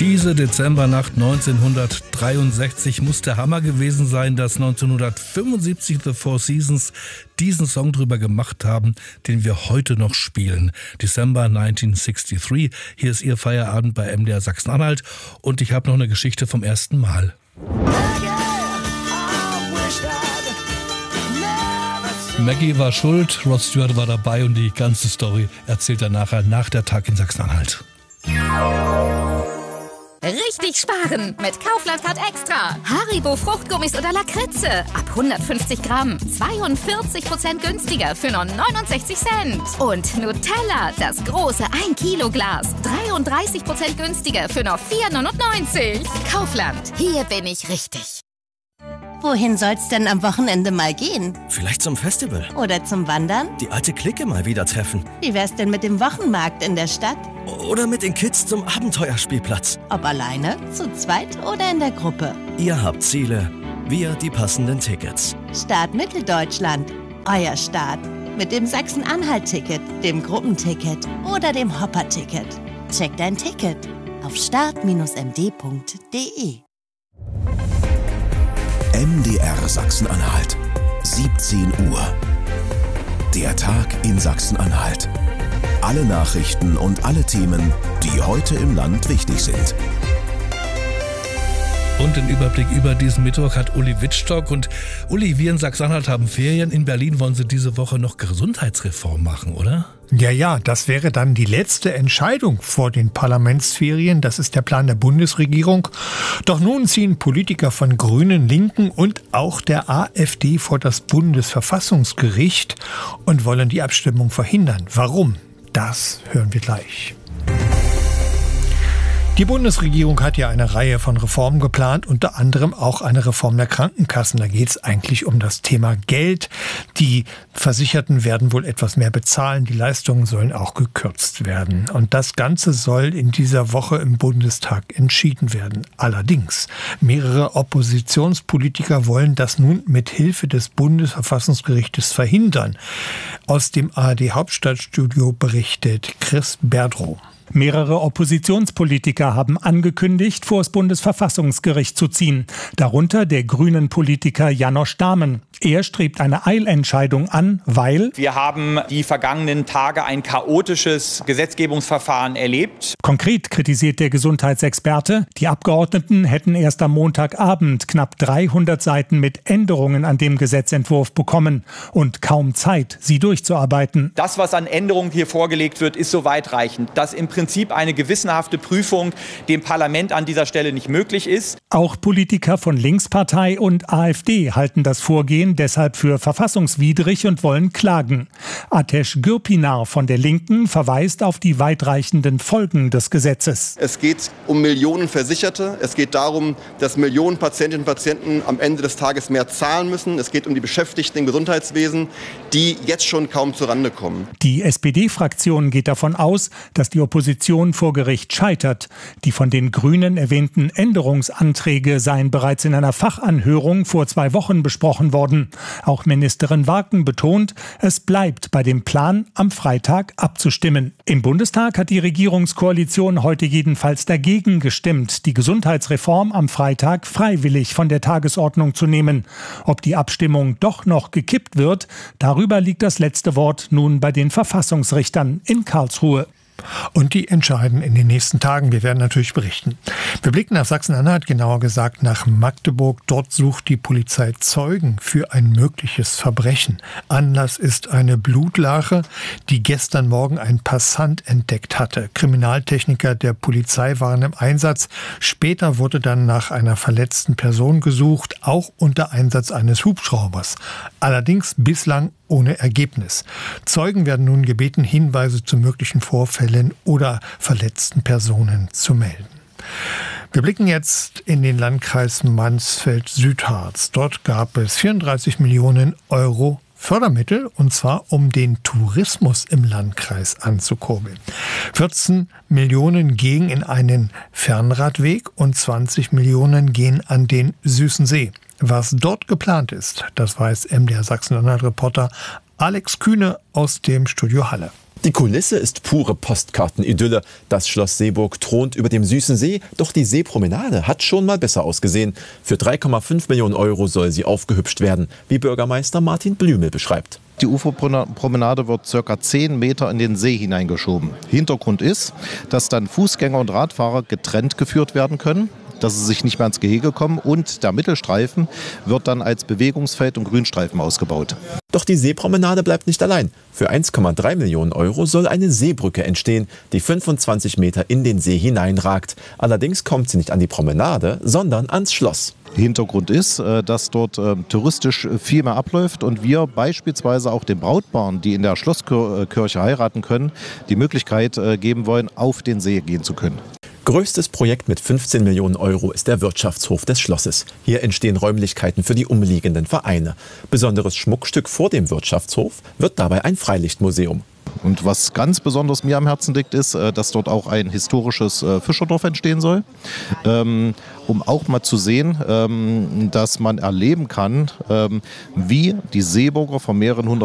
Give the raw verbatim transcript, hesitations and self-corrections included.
Diese Dezembernacht neunzehnhundertdreiundsechzig muss der Hammer gewesen sein, dass neunzehnhundertfünfundsiebzig The Four Seasons diesen Song drüber gemacht haben, den wir heute noch spielen. December neunzehnhundertdreiundsechzig. Hier ist Ihr Feierabend bei M D R Sachsen-Anhalt und ich habe noch eine Geschichte vom ersten Mal. Maggie war schuld, Rod Stewart war dabei und die ganze Story erzählt er nachher nach der Tag in Sachsen-Anhalt. Richtig sparen mit Kaufland Card Extra. Haribo Fruchtgummis oder Lakritze. Ab hundertfünfzig Gramm. zweiundvierzig Prozent günstiger für nur neunundsechzig Cent. Und Nutella, das große ein Kilo Glas. dreiunddreißig Prozent günstiger für nur vier neunundneunzig. Kaufland, hier bin ich richtig. Wohin soll's denn am Wochenende mal gehen? Vielleicht zum Festival. Oder zum Wandern? Die alte Clique mal wieder treffen. Wie wär's denn mit dem Wochenmarkt in der Stadt? Oder mit den Kids zum Abenteuerspielplatz. Ob alleine, zu zweit oder in der Gruppe. Ihr habt Ziele, wir die passenden Tickets. Start Mitteldeutschland. Euer Start. Mit dem Sachsen-Anhalt-Ticket, dem Gruppenticket oder dem Hopper-Ticket. Check dein Ticket auf start Bindestrich m d Punkt d e. M D R Sachsen-Anhalt. siebzehn Uhr. Der Tag in Sachsen-Anhalt. Alle Nachrichten und alle Themen, die heute im Land wichtig sind. Und den Überblick über diesen Mittwoch hat Uli Wittstock. Und Uli, wir in Sachsen-Anhalt haben Ferien. In Berlin wollen sie diese Woche noch Gesundheitsreform machen, oder? Ja, ja, das wäre dann die letzte Entscheidung vor den Parlamentsferien. Das ist der Plan der Bundesregierung. Doch nun ziehen Politiker von Grünen, Linken und auch der AfD vor das Bundesverfassungsgericht und wollen die Abstimmung verhindern. Warum? Das hören wir gleich. Die Bundesregierung hat ja eine Reihe von Reformen geplant, unter anderem auch eine Reform der Krankenkassen. Da geht es eigentlich um das Thema Geld. Die Versicherten werden wohl etwas mehr bezahlen, die Leistungen sollen auch gekürzt werden. Und das Ganze soll in dieser Woche im Bundestag entschieden werden. Allerdings, mehrere Oppositionspolitiker wollen das nun mit Hilfe des Bundesverfassungsgerichtes verhindern. Aus dem A R D-Hauptstadtstudio berichtet Chris Berdrow. Mehrere Oppositionspolitiker haben angekündigt, vor das Bundesverfassungsgericht zu ziehen. Darunter der grünen Politiker Janosch Dahmen. Er strebt eine Eilentscheidung an, weil wir haben die vergangenen Tage ein chaotisches Gesetzgebungsverfahren erlebt. Konkret kritisiert der Gesundheitsexperte, die Abgeordneten hätten erst am Montagabend knapp dreihundert Seiten mit Änderungen an dem Gesetzentwurf bekommen und kaum Zeit, sie durchzuarbeiten. Das, was an Änderungen hier vorgelegt wird, ist so weitreichend, dass im Prinzip eine gewissenhafte Prüfung dem Parlament an dieser Stelle nicht möglich ist. Auch Politiker von Linkspartei und AfD halten das Vorgehen deshalb für verfassungswidrig und wollen klagen. Ateş Gürpınar von der Linken verweist auf die weitreichenden Folgen des Gesetzes. Es geht um Millionen Versicherte. Es geht darum, dass Millionen Patientinnen und Patienten am Ende des Tages mehr zahlen müssen. Es geht um die Beschäftigten im Gesundheitswesen, die jetzt schon kaum zurande kommen. Die S P D-Fraktion geht davon aus, dass die Opposition vor Gericht scheitert. Die von den Grünen erwähnten Änderungsanträge seien bereits in einer Fachanhörung vor zwei Wochen besprochen worden. Auch Ministerin Warken betont, es bleibt bei dem Plan, am Freitag abzustimmen. Im Bundestag hat die Regierungskoalition heute jedenfalls dagegen gestimmt, die Gesundheitsreform am Freitag freiwillig von der Tagesordnung zu nehmen. Ob die Abstimmung doch noch gekippt wird, darüber liegt das letzte Wort nun bei den Verfassungsrichtern in Karlsruhe. Und die entscheiden in den nächsten Tagen. Wir werden natürlich berichten. Wir blicken nach Sachsen-Anhalt, genauer gesagt nach Magdeburg. Dort sucht die Polizei Zeugen für ein mögliches Verbrechen. Anlass ist eine Blutlache, die gestern Morgen ein Passant entdeckt hatte. Kriminaltechniker der Polizei waren im Einsatz. Später wurde dann nach einer verletzten Person gesucht, auch unter Einsatz eines Hubschraubers. Allerdings bislang ohne Ergebnis. Zeugen werden nun gebeten, Hinweise zu möglichen Vorfällen oder verletzten Personen zu melden. Wir blicken jetzt in den Landkreis Mansfeld-Südharz. Dort gab es vierunddreißig Millionen Euro Fördermittel, und zwar um den Tourismus im Landkreis anzukurbeln. vierzehn Millionen gehen in einen Fernradweg und zwanzig Millionen gehen an den Süßen See. Was dort geplant ist, das weiß M D R Sachsen-Anhalt-Reporter Alex Kühne aus dem Studio Halle. Die Kulisse ist pure Postkartenidylle. Das Schloss Seeburg thront über dem süßen See, doch die Seepromenade hat schon mal besser ausgesehen. Für drei Komma fünf Millionen Euro soll sie aufgehübscht werden, wie Bürgermeister Martin Blümel beschreibt. Die Uferpromenade wird ca. zehn Meter in den See hineingeschoben. Hintergrund ist, dass dann Fußgänger und Radfahrer getrennt geführt werden können, dass sie sich nicht mehr ins Gehege kommen, und der Mittelstreifen wird dann als Bewegungsfeld und Grünstreifen ausgebaut. Doch die Seepromenade bleibt nicht allein. Für eins Komma drei Millionen Euro soll eine Seebrücke entstehen, die fünfundzwanzig Meter in den See hineinragt. Allerdings kommt sie nicht an die Promenade, sondern ans Schloss. Hintergrund ist, dass dort äh, touristisch viel mehr abläuft und wir beispielsweise auch den Brautpaaren, die in der Schlosskirche heiraten können, die Möglichkeit äh, geben wollen, auf den See gehen zu können. Größtes Projekt mit fünfzehn Millionen Euro ist der Wirtschaftshof des Schlosses. Hier entstehen Räumlichkeiten für die umliegenden Vereine. Besonderes Schmuckstück vor dem Wirtschaftshof wird dabei ein Freilichtmuseum. Und was ganz besonders mir am Herzen liegt, ist, dass dort auch ein historisches Fischerdorf entstehen soll, um auch mal zu sehen, dass man erleben kann, wie die Seeburger vor mehreren hundert